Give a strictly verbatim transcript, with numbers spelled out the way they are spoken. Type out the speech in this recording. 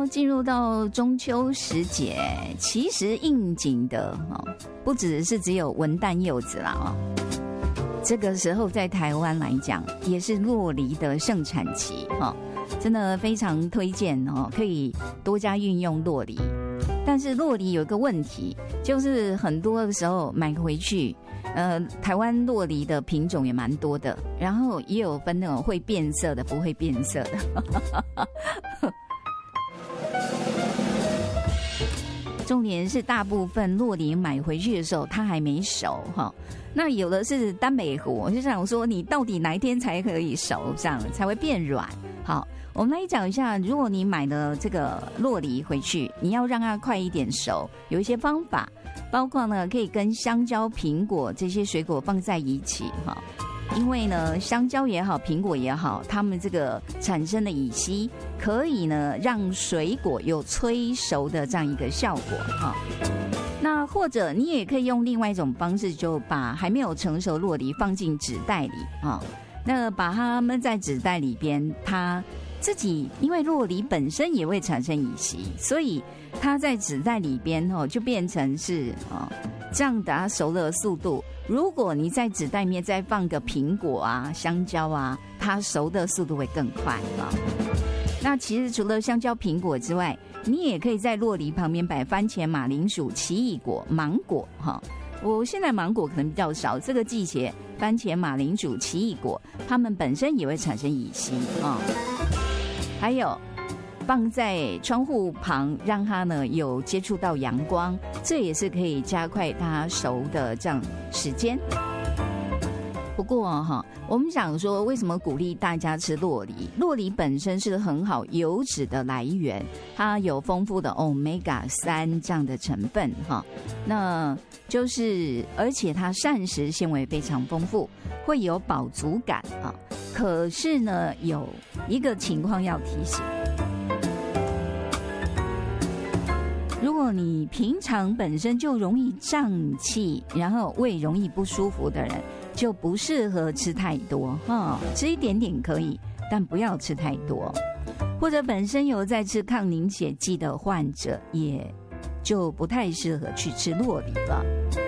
进入到中秋时节，其实应景的哦，不只是只有文旦柚子啦哦。这个时候在台湾来讲，也是酪梨的盛产期哈、哦，真的非常推荐哦，可以多加运用酪梨。但是酪梨有一个问题，就是很多的时候买回去，呃，台湾酪梨的品种也蛮多的，然后也有分那种会变色的，不会变色的。重点是大部分酪梨买回去的时候它还没熟哈，那有的是单美湖，我就想说你到底哪一天才可以熟，这样才会变软。好，我们来讲一下，如果你买了这个酪梨回去，你要让它快一点熟，有一些方法，包括呢可以跟香蕉、苹果这些水果放在一起哈。因为呢，香蕉也好，苹果也好，它们这个产生的乙烯可以呢让水果有催熟的这样一个效果哈。那或者你也可以用另外一种方式，就把还没有成熟酪梨放进纸袋里啊，那把它们在纸袋里边，它自己因为酪梨本身也会产生乙烯，所以它在纸袋里边哦就变成是哦这样的，它熟的速度。如果你在纸袋里面再放个苹果啊、香蕉啊，它熟的速度会更快啊。那其实除了香蕉、苹果之外，你也可以在酪梨旁边摆番茄、马铃薯、奇异果、芒果哈。我现在芒果可能比较少，这个季节番茄、马铃薯、奇异果，它们本身也会产生乙烯啊。还有放在窗户旁，让它呢有接触到阳光，这也是可以加快它熟的这样时间。不过哈，我们想说，为什么鼓励大家吃酪梨？酪梨本身是很好油脂的来源，它有丰富的 欧米伽三 这样的成分哈。那就是而且它膳食纤维非常丰富，会有饱足感啊。可是呢，有一个情况要提醒。如果你平常本身就容易胀气，然后胃容易不舒服的人，就不适合吃太多哈，吃一点点可以，但不要吃太多。或者本身有在吃抗凝血剂的患者，也就不太适合去吃酪梨了。